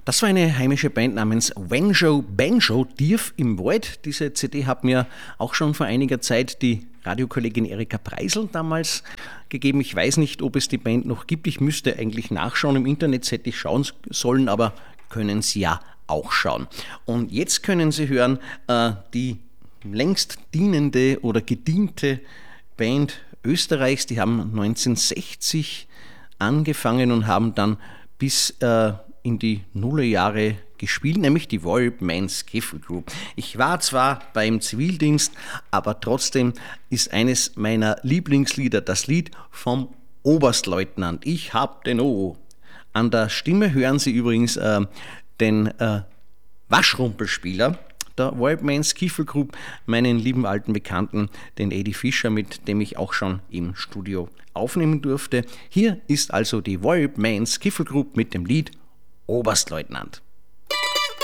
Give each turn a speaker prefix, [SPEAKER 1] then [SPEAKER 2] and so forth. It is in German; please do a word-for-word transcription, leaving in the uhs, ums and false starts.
[SPEAKER 1] Das war eine heimische Band namens Wanjo Banjo, Tief im Wald. Diese C D hat mir auch schon vor einiger Zeit die Radiokollegin Erika Preisel damals gegeben. Ich weiß nicht, ob es die Band noch gibt. Ich müsste eigentlich nachschauen. Im Internet hätte ich schauen sollen, aber können Sie ja auch schauen. Und jetzt können Sie hören, äh, die längst dienende oder gediente Band Österreichs. Die haben neunzehnhundertsechzig angefangen und haben dann bis äh, in die Nullerjahre gespielt, nämlich die Warrior Man Skiffle Group. Ich war zwar beim Zivildienst, aber trotzdem ist eines meiner Lieblingslieder das Lied vom Oberstleutnant. Ich hab den O. An der Stimme hören Sie übrigens äh, den äh, Waschrumpelspieler der Warrior Man Skiffle Group, meinen lieben alten Bekannten, den Eddie Fischer, mit dem ich auch schon im Studio aufnehmen durfte. Hier ist also die Warrior Man Skiffle Group mit dem Lied Oberstleutnant.